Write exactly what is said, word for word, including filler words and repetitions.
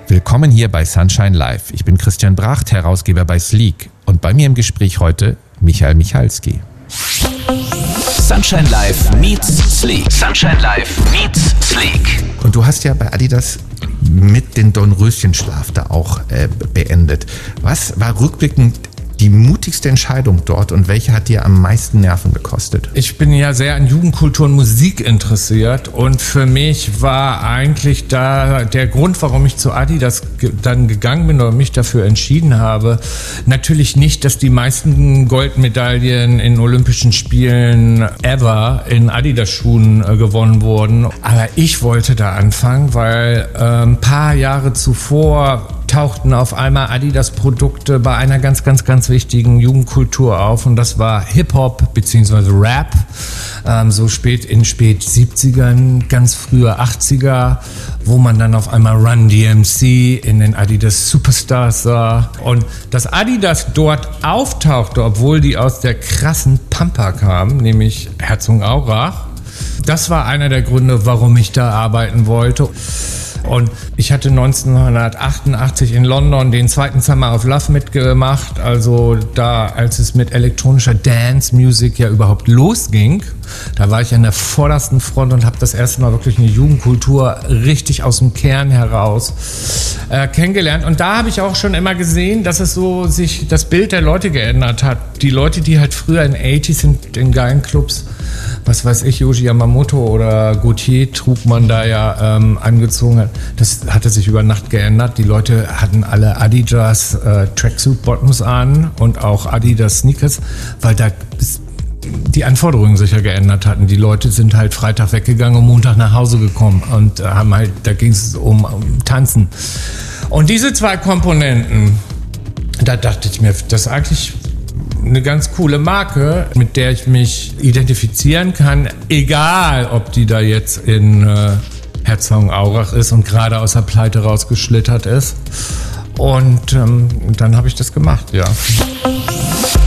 Willkommen hier bei Sunshine Live. Ich bin Christian Bracht, Herausgeber bei Sleek. Und bei mir im Gespräch heute Michael Michalski. Sunshine Live meets Sleek. Sunshine Live meets Sleek. Und du hast ja bei Adidas mit den Dornröschenschlaf da auch äh, beendet. Was war rückblickend die mutigste Entscheidung dort und welche hat dir am meisten Nerven gekostet? Ich bin ja sehr an Jugendkultur und Musik interessiert und für mich war eigentlich da der Grund, warum ich zu Adidas ge- dann gegangen bin oder mich dafür entschieden habe, natürlich nicht, dass die meisten Goldmedaillen in Olympischen Spielen ever in Adidas-Schuhen äh, gewonnen wurden, aber ich wollte da anfangen, weil äh, ein paar Jahre zuvor tauchten auf einmal Adidas-Produkte bei einer ganz, ganz, ganz wichtigen Jugendkultur auf und das war Hip-Hop bzw. Rap, ähm, so spät in spät siebzigern, ganz frühe achtziger, wo man dann auf einmal Run D M C in den Adidas Superstars sah und dass Adidas dort auftauchte, obwohl die aus der krassen Pampa kamen, nämlich Herzogenaurach, das war einer der Gründe, warum ich da arbeiten wollte. Und ich hatte neunzehnhundertachtundachtzig in London den zweiten Summer of Love mitgemacht, also da, als es mit elektronischer Dance Music ja überhaupt losging, da war ich an der vordersten Front und habe das erste Mal wirklich eine Jugendkultur richtig aus dem Kern heraus äh, kennengelernt. Und da habe ich auch schon immer gesehen, dass es so sich das Bild der Leute geändert hat. Die Leute, die halt früher in achtziger sind in geilen Clubs, was weiß ich, Yohji Yamamoto oder Gautier trug man da ja ähm, angezogen hat. Das hatte sich über Nacht geändert. Die Leute hatten alle Adidas äh, Tracksuit Bottoms an und auch Adidas Sneakers, weil da die Anforderungen sich ja geändert hatten. Die Leute sind halt Freitag weggegangen und Montag nach Hause gekommen und äh, haben halt, da ging es um, um Tanzen. Und diese zwei Komponenten, da dachte ich mir, das ist eigentlich eine ganz coole Marke, mit der ich mich identifizieren kann, egal ob die da jetzt in äh, Herzogenaurach ist und gerade aus der Pleite rausgeschlittert ist. Und ähm, dann habe ich das gemacht, ja.